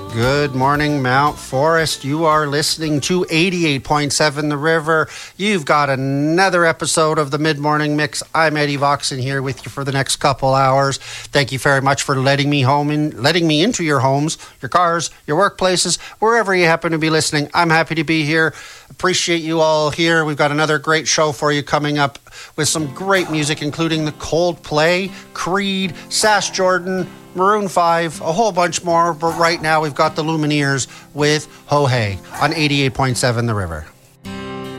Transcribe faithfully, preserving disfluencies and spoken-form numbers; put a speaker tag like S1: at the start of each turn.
S1: Good morning, Mount Forest. You are listening to eighty-eight point seven The River. You've got another episode of the Mid-Morning Mix. I'm Eddie Voxon here with you for the next couple hours. Thank you very much for letting me home and letting me into your homes, your cars, your workplaces, wherever you happen to be listening. I'm happy to be here. Appreciate you all here. We've got another great show for you coming up with some great music, including the Coldplay, Creed, Sash Jordan, Maroon five, a whole bunch more. But right now we've got the Lumineers with Ho Hey on eighty-eight point seven The River.